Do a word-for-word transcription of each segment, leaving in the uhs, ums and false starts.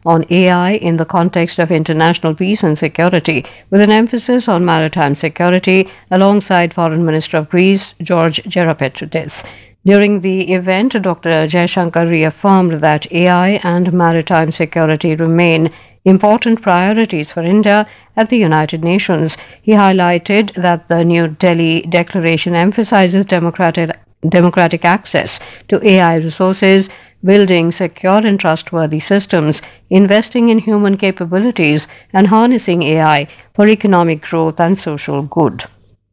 on A I in the context of international peace and security, with an emphasis on maritime security, alongside Foreign Minister of Greece, George Geropetrides. During the event, Doctor Jaishankar reaffirmed that A I and maritime security remain important priorities for India at the United Nations. He highlighted that the New Delhi Declaration emphasizes democratic, democratic access to A I resources, building secure and trustworthy systems, investing in human capabilities, and harnessing A I for economic growth and social good.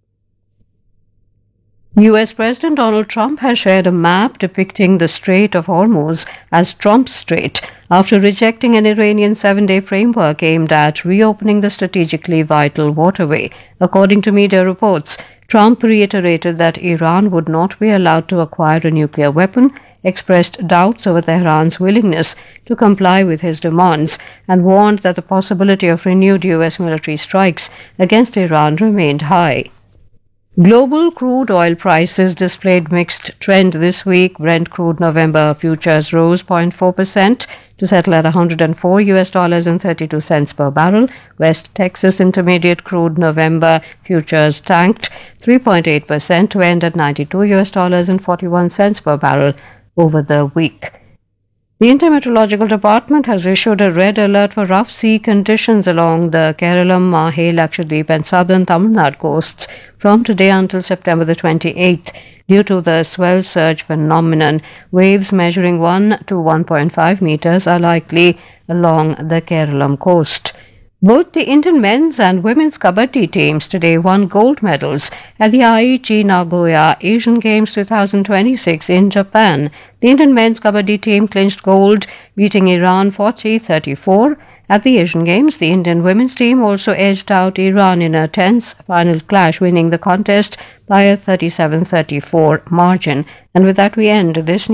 U S President Donald Trump has shared a map depicting the Strait of Hormuz as Trump Strait after rejecting an Iranian seven-day framework aimed at reopening the strategically vital waterway. According to media reports, Trump reiterated that Iran would not be allowed to acquire a nuclear weapon, expressed doubts over Tehran's willingness to comply with his demands, and warned that the possibility of renewed U S military strikes against Iran remained high. Global crude oil prices displayed mixed trend this week. Brent crude November futures rose zero point four percent to settle at one hundred four U S dollars and thirty-two cents per barrel. West Texas Intermediate crude November futures tanked three point eight percent to end at ninety-two U S dollars and forty-one cents per barrel over the week. The Intermeteorological Department has issued a red alert for rough sea conditions along the Keralam, Mahe, Lakshadweep and southern Tamil Nadu coasts from today until September the twenty-eighth. Due to the swell surge phenomenon, waves measuring one to one point five meters are likely along the Keralam coast. Both the Indian men's and women's kabaddi teams today won gold medals at the Aichi Nagoya Asian Games twenty twenty-six in Japan. The Indian men's kabaddi team clinched gold, beating Iran forty thirty-four. At the Asian Games, the Indian women's team also edged out Iran in a tense final clash, winning the contest by a thirty-seven thirty-four margin. And with that, we end this